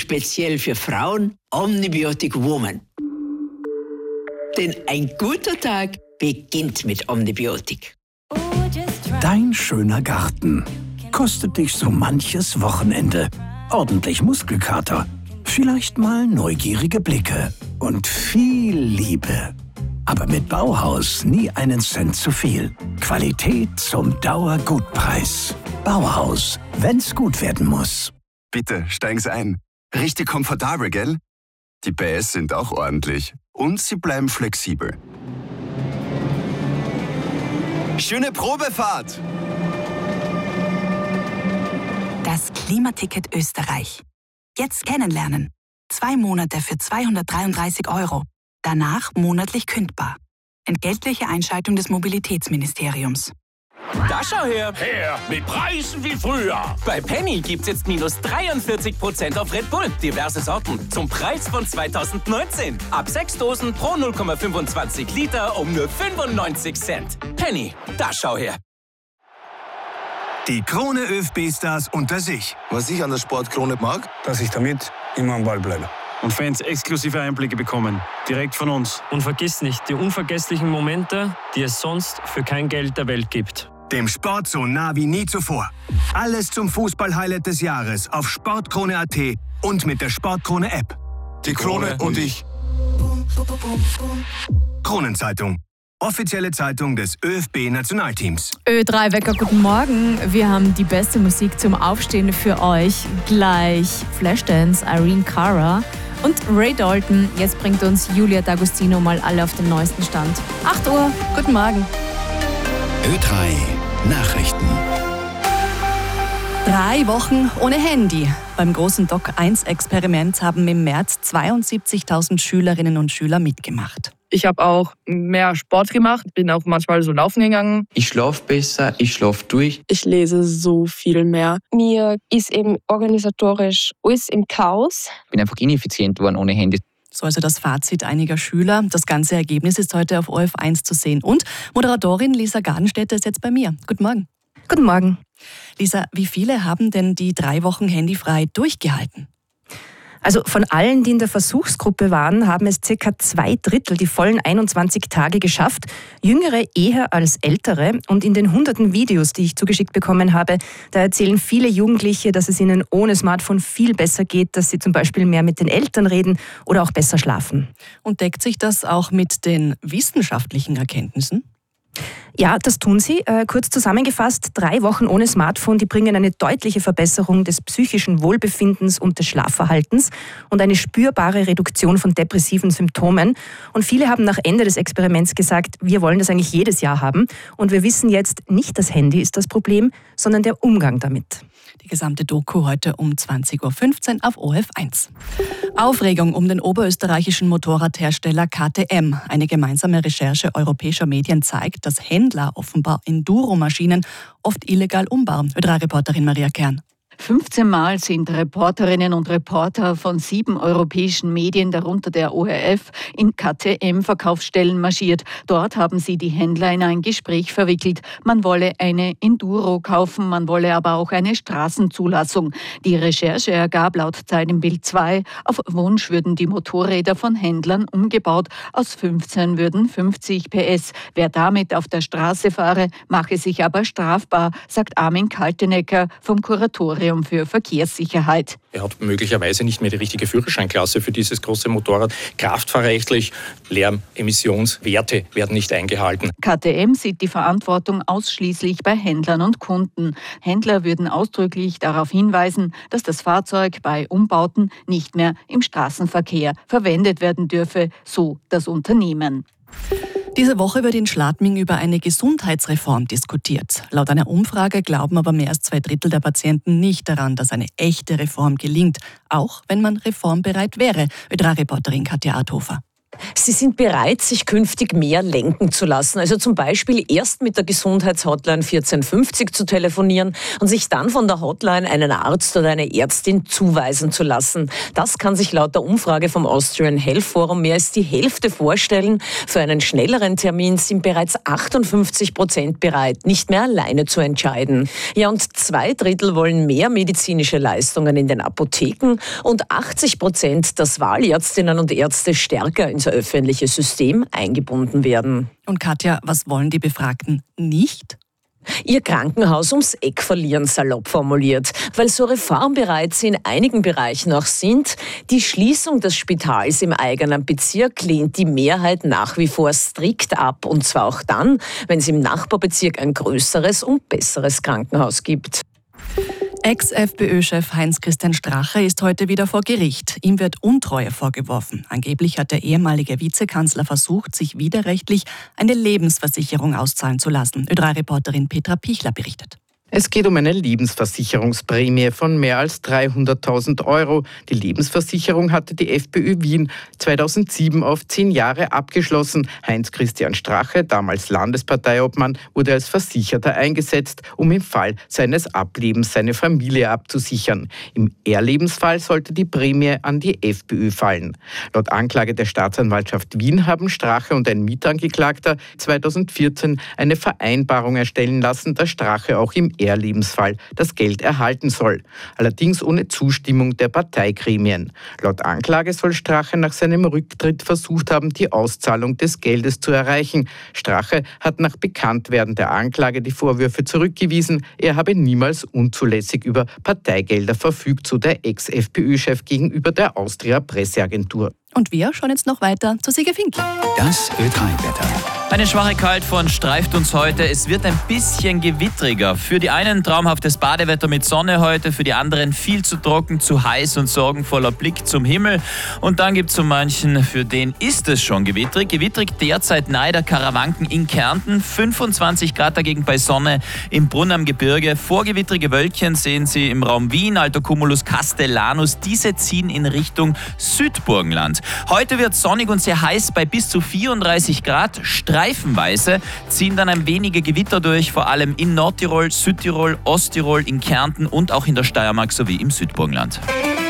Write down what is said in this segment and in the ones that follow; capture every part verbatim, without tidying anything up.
speziell für Frauen Omnibiotic Woman. Denn ein guter Tag beginnt mit Omnibiotic. Dein schöner Garten kostet dich so manches Wochenende. Ordentlich Muskelkater, vielleicht mal neugierige Blicke und viel Liebe. Aber mit Bauhaus nie einen Cent zu viel. Qualität zum Dauergutpreis. Bauhaus, wenn's gut werden muss. Bitte, steigen Sie ein. Richtig komfortabel, gell? Die P S sind auch ordentlich. Und sie bleiben flexibel. Schöne Probefahrt! Das Klimaticket Österreich. Jetzt kennenlernen. Zwei Monate für zweihundertdreiunddreißig Euro. Danach monatlich kündbar. Entgeltliche Einschaltung des Mobilitätsministeriums. Da schau her! Her! Mit Preisen wie früher! Bei Penny gibt's jetzt minus dreiundvierzig Prozent auf Red Bull. Diverse Sorten. Zum Preis von zweitausendneunzehn. Ab sechs Dosen pro null Komma fünfundzwanzig Liter um nur fünfundneunzig Cent. Penny, da schau her! Die Krone ÖFB-Stars unter sich. Was ich an der Sportkrone mag, dass ich damit immer am Ball bleibe. Und Fans exklusive Einblicke bekommen, direkt von uns. Und vergiss nicht die unvergesslichen Momente, die es sonst für kein Geld der Welt gibt. Dem Sport so nah wie nie zuvor. Alles zum Fußball-Highlight des Jahres auf sportkrone punkt at und mit der Sportkrone-App. Die Krone und ich. Kronenzeitung. Offizielle Zeitung des ÖFB-Nationalteams. Ö drei Wecker, guten Morgen. Wir haben die beste Musik zum Aufstehen für euch. Gleich Flashdance, Irene Cara und Ray Dalton. Jetzt bringt uns Julia D'Agostino mal alle auf den neuesten Stand. acht Uhr, guten Morgen. Ö drei Nachrichten. Drei Wochen ohne Handy. Beim großen Doc eins Experiment haben im März zweiundsiebzigtausend Schülerinnen und Schüler mitgemacht. Ich habe auch mehr Sport gemacht, bin auch manchmal so laufen gegangen. Ich schlafe besser, ich schlafe durch. Ich lese so viel mehr. Mir ist eben organisatorisch alles im Chaos. Ich bin einfach ineffizient geworden ohne Handy. So also das Fazit einiger Schüler. Das ganze Ergebnis ist heute auf O R F eins zu sehen. Und Moderatorin Lisa Gardenstädter ist jetzt bei mir. Guten Morgen. Guten Morgen. Lisa, wie viele haben denn die drei Wochen handyfrei durchgehalten? Also von allen, die in der Versuchsgruppe waren, haben es circa zwei Drittel die vollen einundzwanzig Tage geschafft. Jüngere eher als ältere. Und in den hunderten Videos, die ich zugeschickt bekommen habe, da erzählen viele Jugendliche, dass es ihnen ohne Smartphone viel besser geht, dass sie zum Beispiel mehr mit den Eltern reden oder auch besser schlafen. Und deckt sich das auch mit den wissenschaftlichen Erkenntnissen? Ja, das tun sie. Äh, kurz zusammengefasst, drei Wochen ohne Smartphone, die bringen eine deutliche Verbesserung des psychischen Wohlbefindens und des Schlafverhaltens und eine spürbare Reduktion von depressiven Symptomen. Und viele haben nach Ende des Experiments gesagt, wir wollen das eigentlich jedes Jahr haben. Und wir wissen jetzt, nicht das Handy ist das Problem, sondern der Umgang damit. Die gesamte Doku heute um zwanzig Uhr fünfzehn auf O R F eins. Aufregung um den oberösterreichischen Motorradhersteller K T M. Eine gemeinsame Recherche europäischer Medien zeigt, dass Händler offenbar Enduro-Maschinen oft illegal umbauen. Ö drei Reporterin Maria Kern. fünfzehn Mal sind Reporterinnen und Reporter von sieben europäischen Medien, darunter der O R F, in K T M-Verkaufsstellen marschiert. Dort haben sie die Händler in ein Gespräch verwickelt. Man wolle eine Enduro kaufen, man wolle aber auch eine Straßenzulassung. Die Recherche ergab laut Zeilenbild zwei, auf Wunsch würden die Motorräder von Händlern umgebaut. Aus fünfzehn würden fünfzig P S. Wer damit auf der Straße fahre, mache sich aber strafbar, sagt Armin Kaltenecker vom Kuratorium für Verkehrssicherheit. Er hat möglicherweise nicht mehr die richtige Führerscheinklasse für dieses große Motorrad. Kraftfahrrechtlich, Lärmemissionswerte werden nicht eingehalten. K T M sieht die Verantwortung ausschließlich bei Händlern und Kunden. Händler würden ausdrücklich darauf hinweisen, dass das Fahrzeug bei Umbauten nicht mehr im Straßenverkehr verwendet werden dürfe, so das Unternehmen. Diese Woche wird in Schladming über eine Gesundheitsreform diskutiert. Laut einer Umfrage glauben aber mehr als zwei Drittel der Patienten nicht daran, dass eine echte Reform gelingt, auch wenn man reformbereit wäre. Ö drei Reporterin Katja Arthofer. Sie sind bereit, sich künftig mehr lenken zu lassen. Also zum Beispiel erst mit der Gesundheitshotline vierzehn fünfzig zu telefonieren und sich dann von der Hotline einen Arzt oder eine Ärztin zuweisen zu lassen. Das kann sich laut der Umfrage vom Austrian Health Forum mehr als die Hälfte vorstellen. Für einen schnelleren Termin sind bereits achtundfünfzig Prozent bereit, nicht mehr alleine zu entscheiden. Ja, und zwei Drittel wollen mehr medizinische Leistungen in den Apotheken und achtzig Prozent, dass Wahlärztinnen und Ärzte stärker ins öffentliche System eingebunden werden. Und Katja, was wollen die Befragten nicht? Ihr Krankenhaus ums Eck verlieren, salopp formuliert. Weil so reformbereit sie in einigen Bereichen auch sind, die Schließung des Spitals im eigenen Bezirk lehnt die Mehrheit nach wie vor strikt ab. Und zwar auch dann, wenn es im Nachbarbezirk ein größeres und besseres Krankenhaus gibt. Ex-FPÖ-Chef Heinz-Christian Strache ist heute wieder vor Gericht. Ihm wird Untreue vorgeworfen. Angeblich hat der ehemalige Vizekanzler versucht, sich widerrechtlich eine Lebensversicherung auszahlen zu lassen. Ö drei Reporterin Petra Pichler berichtet. Es geht um eine Lebensversicherungsprämie von mehr als dreihunderttausend Euro. Die Lebensversicherung hatte die FPÖ Wien zweitausendsieben auf zehn Jahre abgeschlossen. Heinz-Christian Strache, damals Landesparteiobmann, wurde als Versicherter eingesetzt, um im Fall seines Ablebens seine Familie abzusichern. Im Erlebensfall sollte die Prämie an die FPÖ fallen. Laut Anklage der Staatsanwaltschaft Wien haben Strache und ein Mitangeklagter zweitausendvierzehn eine Vereinbarung erstellen lassen, dass Strache auch im Erlebensfall das Geld erhalten soll. Allerdings ohne Zustimmung der Parteigremien. Laut Anklage soll Strache nach seinem Rücktritt versucht haben, die Auszahlung des Geldes zu erreichen. Strache hat nach Bekanntwerden der Anklage die Vorwürfe zurückgewiesen. Er habe niemals unzulässig über Parteigelder verfügt, so der Ex-FPÖ-Chef gegenüber der Austria-Presseagentur. Und wir schauen jetzt noch weiter zu Sigi Fink. Das Ö drei Wetter. Eine schwache Kaltfront streift uns heute. Es wird ein bisschen gewittriger. Für die einen traumhaftes Badewetter mit Sonne heute, für die anderen viel zu trocken, zu heiß und sorgenvoller Blick zum Himmel. Und dann gibt es so manchen, für den ist es schon gewittrig. Gewittrig derzeit nahe der Karawanken in Kärnten. fünfundzwanzig Grad dagegen bei Sonne im Brunn am Gebirge. Vorgewittrige Wölkchen sehen Sie im Raum Wien, Alto Cumulus Castellanus. Diese ziehen in Richtung Südburgenland. Heute wird sonnig und sehr heiß bei bis zu vierunddreißig Grad. Streifenweise ziehen dann ein wenige Gewitter durch, vor allem in Nordtirol, Südtirol, Osttirol, in Kärnten und auch in der Steiermark sowie im Südburgenland.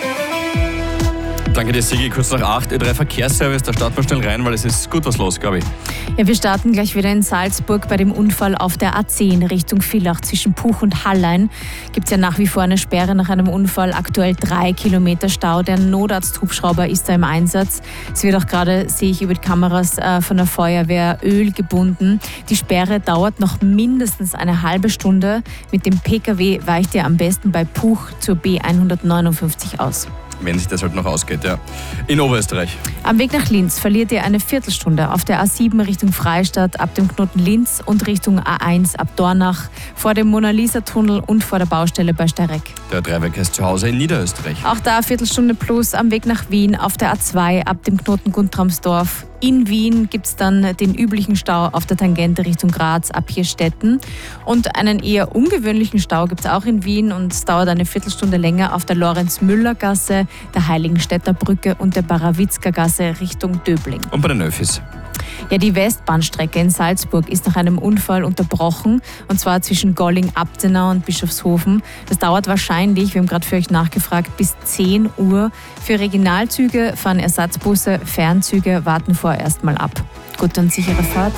Danke dir, Sigi. Kurz nach acht, Ö drei Verkehrsservice. Da starten wir schnell rein, weil es ist gut was los, glaube ich. Ja, wir starten gleich wieder in Salzburg bei dem Unfall auf der A zehn Richtung Villach zwischen Puch und Hallein. Gibt es ja nach wie vor eine Sperre nach einem Unfall. Aktuell drei Kilometer Stau. Der Notarzthubschrauber ist da im Einsatz. Es wird auch gerade, sehe ich über die Kameras äh, von der Feuerwehr, Öl gebunden. Die Sperre dauert noch mindestens eine halbe Stunde. Mit dem Pkw weicht ihr am besten bei Puch zur B hundertneunundfünfzig aus. Wenn sich das halt noch ausgeht, ja. In Oberösterreich. Am Weg nach Linz verliert ihr eine Viertelstunde auf der A sieben Richtung Freistadt ab dem Knoten Linz und Richtung A eins ab Dornach, vor dem Mona-Lisa-Tunnel und vor der Baustelle bei Steyrek. Der Dreiweg ist zu Hause in Niederösterreich. Auch da eine Viertelstunde plus am Weg nach Wien auf der A zwei ab dem Knoten Guntramsdorf. In Wien gibt es dann den üblichen Stau auf der Tangente Richtung Graz ab Hirstetten. Und einen eher ungewöhnlichen Stau gibt es auch in Wien und es dauert eine Viertelstunde länger auf der Lorenz-Müller-Gasse, der Heiligenstädter Brücke und der Barawitzka-Gasse Richtung Döbling. Und bei den Öffis? Ja, die Westbahnstrecke in Salzburg ist nach einem Unfall unterbrochen, und zwar zwischen Golling-Abtenau und Bischofshofen. Das dauert wahrscheinlich, wir haben gerade für euch nachgefragt, bis zehn Uhr. Für Regionalzüge fahren Ersatzbusse, Fernzüge warten vorerst mal ab. Gute und sichere Fahrt.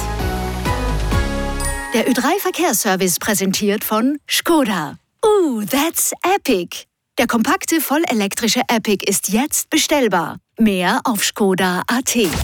Der Ö drei Verkehrsservice präsentiert von Skoda. Ooh, that's epic! Der kompakte, vollelektrische Epic ist jetzt bestellbar. Mehr auf skoda punkt at.